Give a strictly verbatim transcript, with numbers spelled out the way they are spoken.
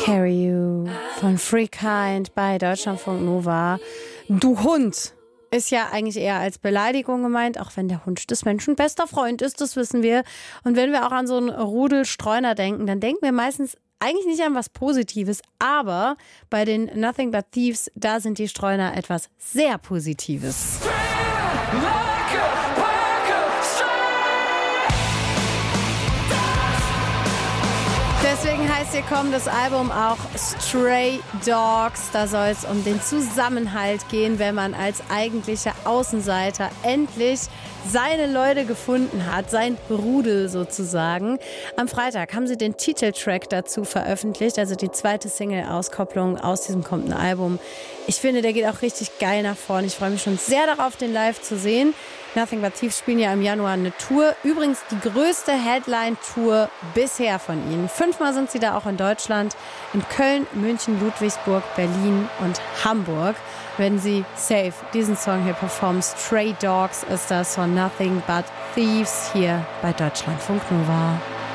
Carry You von Free Kind bei Deutschlandfunk Nova. Du Hund ist ja eigentlich eher als Beleidigung gemeint, auch wenn der Hund des Menschen bester Freund ist, das wissen wir. Und wenn wir auch an so einen Rudel Streuner denken, dann denken wir meistens eigentlich nicht an was Positives, aber bei den Nothing But Thieves, da sind die Streuner etwas sehr Positives. Deswegen heißt hier kommt das Album auch Stray Dogs. Da soll es um den Zusammenhalt gehen, wenn man als eigentlicher Außenseiter endlich seine Leute gefunden hat, sein Rudel sozusagen. Am Freitag haben sie den Titeltrack dazu veröffentlicht, also die zweite Single-Auskopplung aus diesem kommenden Album. Ich finde, der geht auch richtig geil nach vorne. Ich freue mich schon sehr darauf, den live zu sehen. Nothing But Thieves spielen ja im Januar eine Tour. Übrigens die größte Headline-Tour bisher von ihnen. Fünfmal sind sie da auch in Deutschland. In Köln, München, Ludwigsburg, Berlin und Hamburg werden sie safe diesen Song hier performen. Stray Dogs ist das von Nothing But Thieves hier bei Deutschlandfunk Nova.